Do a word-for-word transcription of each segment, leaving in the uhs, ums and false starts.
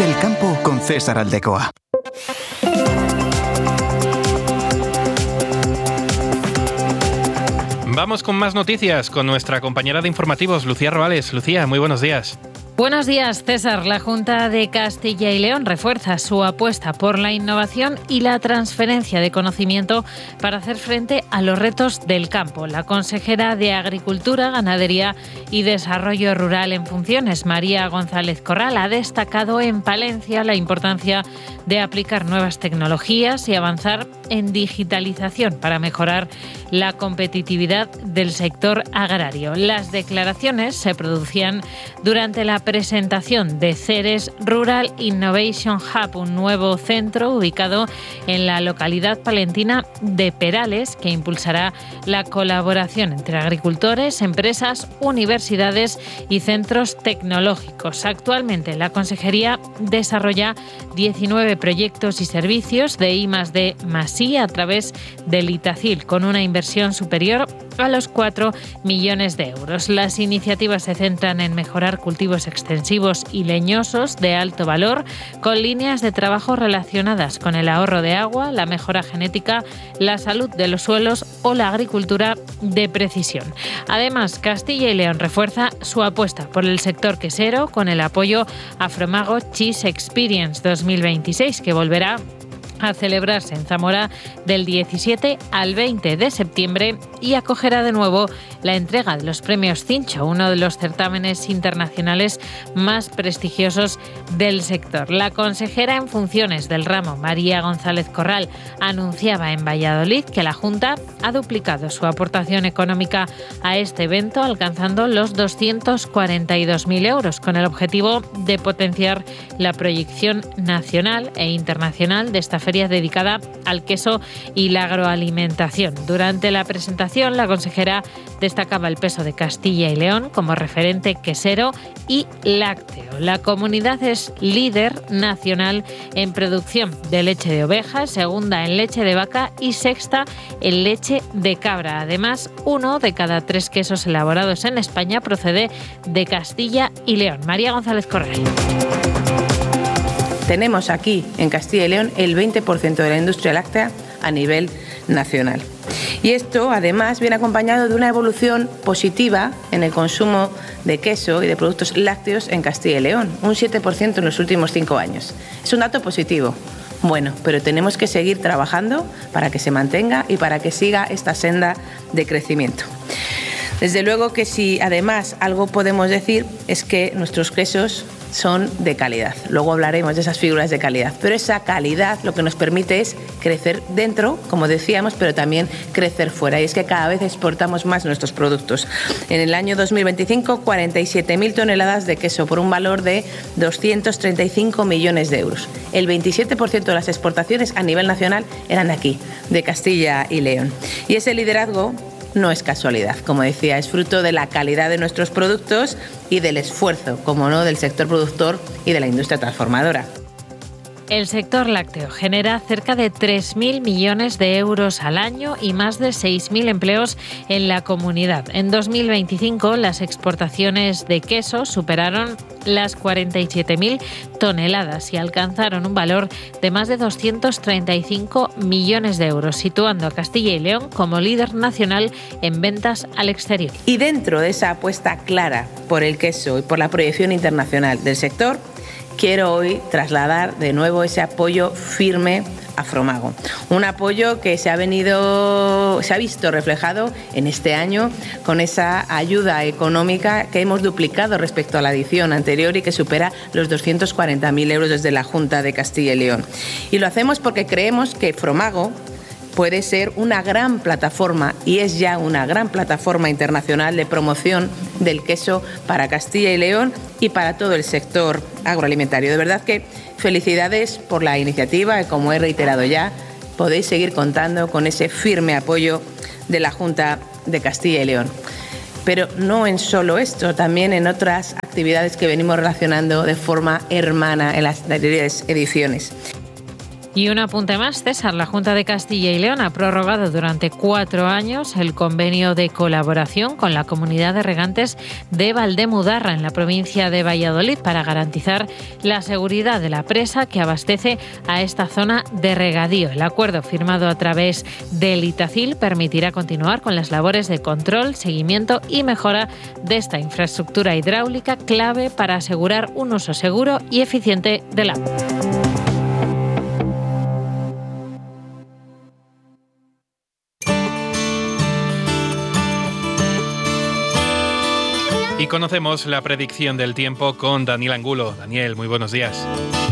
Vive el campo con César Aldecoa. Vamos con más noticias con nuestra compañera de informativos, Lucía Roales. Lucía, muy buenos días. Buenos días, César. La Junta de Castilla y León refuerza su apuesta por la innovación y la transferencia de conocimiento para hacer frente a los retos del campo. La consejera de Agricultura, Ganadería y Desarrollo Rural en funciones, María González Corral, ha destacado en Palencia la importancia de aplicar nuevas tecnologías y avanzar en digitalización para mejorar la competitividad del sector agrario. Las declaraciones se producían durante la presentación de Ceres Rural Innovation Hub, un nuevo centro ubicado en la localidad palentina de Perales, que impulsará la colaboración entre agricultores, empresas, universidades y centros tecnológicos. Actualmente, la Consejería desarrolla diecinueve proyectos y servicios de I más D más I a través del Itacil, con una inversión superior a los cuatro millones de euros. Las iniciativas se centran en mejorar cultivos extensivos y leñosos de alto valor, con líneas de trabajo relacionadas con el ahorro de agua, la mejora genética, la salud de los suelos o la agricultura de precisión. Además, Castilla y León refuerza su apuesta por el sector quesero con el apoyo a Fromago Cheese Experience dos mil veintiséis, que volverá a celebrarse en Zamora del diecisiete al veinte de septiembre y acogerá de nuevo la entrega de los premios Cincho, uno de los certámenes internacionales más prestigiosos del sector. La consejera en funciones del ramo, María González Corral, anunciaba en Valladolid que la Junta ha duplicado su aportación económica a este evento, alcanzando los doscientos cuarenta y dos mil euros, con el objetivo de potenciar la proyección nacional e internacional de esta feria dedicada al queso y la agroalimentación. Durante la presentación, la consejera destacaba el peso de Castilla y León como referente quesero y lácteo. La comunidad es líder nacional en producción de leche de oveja, segunda en leche de vaca y sexta en leche de cabra. Además, uno de cada tres quesos elaborados en España procede de Castilla y León. María González Corral. Tenemos aquí en Castilla y León el veinte por ciento de la industria láctea a nivel nacional. Y esto, además, viene acompañado de una evolución positiva en el consumo de queso y de productos lácteos en Castilla y León, un siete por ciento en los últimos cinco años. Es un dato positivo. Bueno, pero tenemos que seguir trabajando para que se mantenga y para que siga esta senda de crecimiento. Desde luego que si además algo podemos decir es que nuestros quesos son de calidad. Luego hablaremos de esas figuras de calidad. Pero esa calidad lo que nos permite es crecer dentro, como decíamos, pero también crecer fuera. Y es que cada vez exportamos más nuestros productos. En el año dos mil veinticinco, cuarenta y siete mil toneladas de queso por un valor de doscientos treinta y cinco millones de euros. El veintisiete por ciento de las exportaciones a nivel nacional eran de aquí, de Castilla y León. Y ese liderazgo no es casualidad, como decía, es fruto de la calidad de nuestros productos y del esfuerzo, como no, del sector productor y de la industria transformadora. El sector lácteo genera cerca de tres mil millones de euros al año y más de seis mil empleos en la comunidad. En dos mil veinticinco, las exportaciones de queso superaron las cuarenta y siete mil toneladas y alcanzaron un valor de más de doscientos treinta y cinco millones de euros, situando a Castilla y León como líder nacional en ventas al exterior. Y dentro de esa apuesta clara por el queso y por la proyección internacional del sector, quiero hoy trasladar de nuevo ese apoyo firme a Fromago. Un apoyo que se ha venido, se ha visto reflejado en este año con esa ayuda económica que hemos duplicado respecto a la edición anterior y que supera los doscientos cuarenta mil euros desde la Junta de Castilla y León. Y lo hacemos porque creemos que Fromago puede ser una gran plataforma, y es ya una gran plataforma internacional de promoción del queso para Castilla y León y para todo el sector agroalimentario. De verdad que felicidades por la iniciativa y, como he reiterado ya, podéis seguir contando con ese firme apoyo de la Junta de Castilla y León. Pero no en solo esto, también en otras actividades que venimos relacionando de forma hermana en las anteriores ediciones. Y un apunte más, César. La Junta de Castilla y León ha prorrogado durante cuatro años el convenio de colaboración con la comunidad de regantes de Valdemudarra, en la provincia de Valladolid, para garantizar la seguridad de la presa que abastece a esta zona de regadío. El acuerdo, firmado a través del Itacil, permitirá continuar con las labores de control, seguimiento y mejora de esta infraestructura hidráulica, clave para asegurar un uso seguro y eficiente del agua. Y conocemos la predicción del tiempo con Daniel Angulo. Daniel, muy buenos días.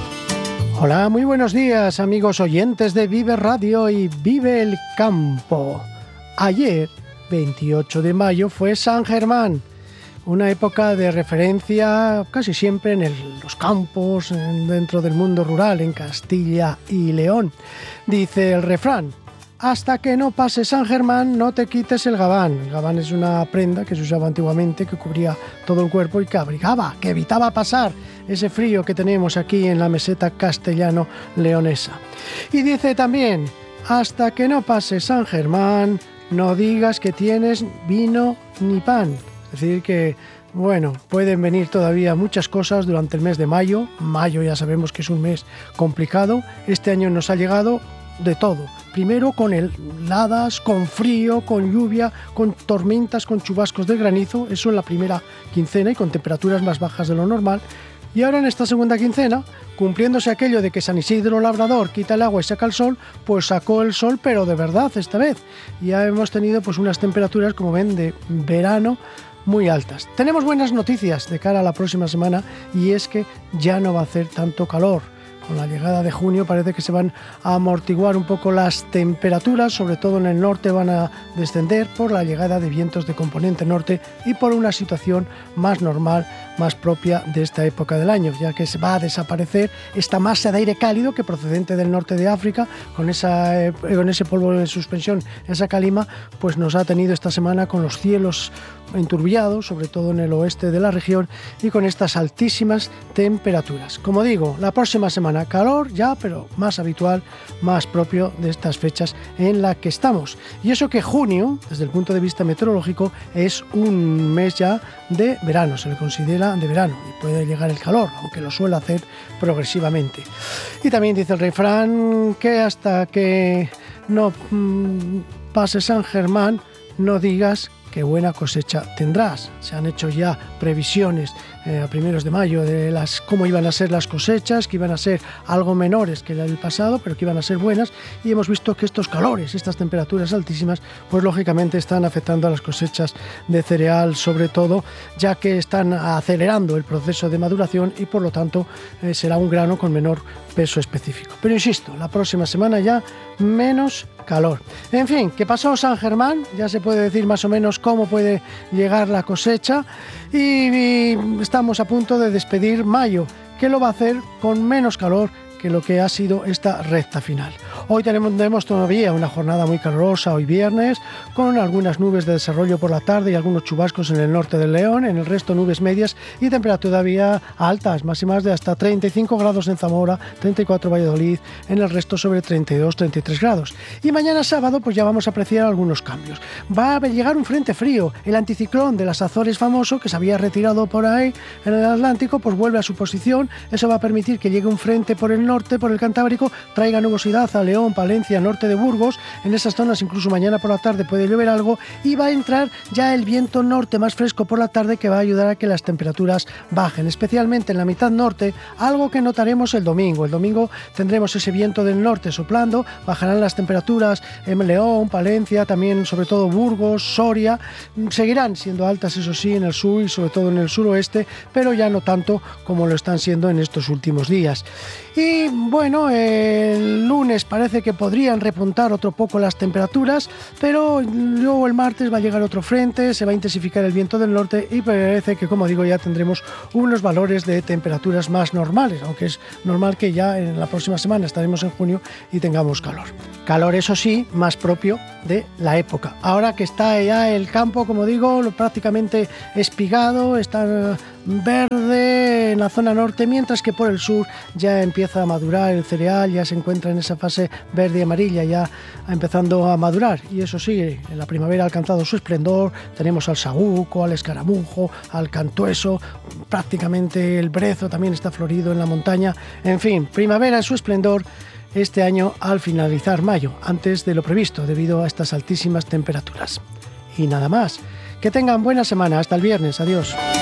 Hola, muy buenos días, amigos oyentes de Vive Radio y Vive el Campo. Ayer, veintiocho de mayo, fue San Germán, una época de referencia casi siempre en el, los campos, en, dentro del mundo rural, en Castilla y León. Dice el refrán: hasta que no pase San Germán, no te quites el gabán. El gabán es una prenda que se usaba antiguamente, que cubría todo el cuerpo y que abrigaba, que evitaba pasar ese frío que tenemos aquí en la meseta castellano-leonesa. Y dice también: hasta que no pase San Germán, no digas que tienes vino ni pan. Es decir que, bueno, pueden venir todavía muchas cosas durante el mes de mayo. Mayo ya sabemos que es un mes complicado. Este año nos ha llegado de todo. Primero con heladas, con frío, con lluvia, con tormentas, con chubascos de granizo, eso en la primera quincena y con temperaturas más bajas de lo normal. Y ahora en esta segunda quincena, cumpliéndose aquello de que San Isidro Labrador quita el agua y saca el sol, pues sacó el sol, pero de verdad esta vez. Ya hemos tenido pues unas temperaturas, como ven, de verano muy altas. Tenemos buenas noticias de cara a la próxima semana, y es que ya no va a hacer tanto calor. Con la llegada de junio parece que se van a amortiguar un poco las temperaturas, sobre todo en el norte van a descender por la llegada de vientos de componente norte y por una situación más normal, más propia de esta época del año, ya que se va a desaparecer esta masa de aire cálido que procedente del norte de África, con, esa, eh, con ese polvo de suspensión, esa calima, pues nos ha tenido esta semana con los cielos enturbiados, sobre todo en el oeste de la región, y con estas altísimas temperaturas. Como digo, la próxima semana calor ya, pero más habitual, más propio de estas fechas en la que estamos. Y eso que junio, desde el punto de vista meteorológico, es un mes ya de verano, se le considera de verano, y puede llegar el calor, aunque lo suele hacer progresivamente. Y también dice el refrán que hasta que no mmm, pase San Germán, no digas qué buena cosecha tendrás. Se han hecho ya previsiones eh, a primeros de mayo de las cómo iban a ser las cosechas, que iban a ser algo menores que el pasado, pero que iban a ser buenas, y hemos visto que estos calores, estas temperaturas altísimas, pues lógicamente están afectando a las cosechas de cereal, sobre todo, ya que están acelerando el proceso de maduración y por lo tanto eh, será un grano con menor peso específico. Pero insisto, la próxima semana ya menos calor. En fin, que pasó San Germán, ya se puede decir más o menos cómo puede llegar la cosecha, y, y estamos a punto de despedir mayo, que lo va a hacer con menos calor que lo que ha sido esta recta final. Hoy tenemos, tenemos todavía una jornada muy calurosa, hoy viernes, con algunas nubes de desarrollo por la tarde y algunos chubascos en el norte del León, en el resto nubes medias y temperaturas todavía altas, máximas de hasta treinta y cinco grados en Zamora, treinta y cuatro en Valladolid, en el resto sobre treinta y dos, treinta y tres grados. Y mañana sábado pues ya vamos a apreciar algunos cambios. Va a llegar un frente frío, el anticiclón de las Azores famoso, que se había retirado por ahí en el Atlántico, pues vuelve a su posición. Eso va a permitir que llegue un frente por el norte, por el Cantábrico, traiga nubosidad a León, Palencia, norte de Burgos. En esas zonas incluso mañana por la tarde puede llover algo, y va a entrar ya el viento norte más fresco por la tarde, que va a ayudar a que las temperaturas bajen, especialmente en la mitad norte, algo que notaremos el domingo. El domingo tendremos ese viento del norte soplando, bajarán las temperaturas en León, Palencia, también sobre todo Burgos, Soria, seguirán siendo altas eso sí en el sur y sobre todo en el suroeste, pero ya no tanto como lo están siendo en estos últimos días. Y bueno, el lunes parece que podrían repuntar otro poco las temperaturas, pero luego el martes va a llegar otro frente, se va a intensificar el viento del norte y parece que, como digo, ya tendremos unos valores de temperaturas más normales, aunque es normal que ya en la próxima semana estaremos en junio y tengamos calor. Calor, eso sí, más propio de la época. Ahora que está ya el campo, como digo, prácticamente espigado, está verde, en la zona norte, mientras que por el sur ya empieza a madurar el cereal, ya se encuentra en esa fase verde y amarilla, ya empezando a madurar. Y eso sí, en la primavera ha alcanzado su esplendor, tenemos al saúco, al escaramujo, al cantueso, prácticamente el brezo también está florido en la montaña. En fin, primavera en su esplendor este año al finalizar mayo, antes de lo previsto debido a estas altísimas temperaturas. Y nada más. Que tengan buena semana. Hasta el viernes. Adiós.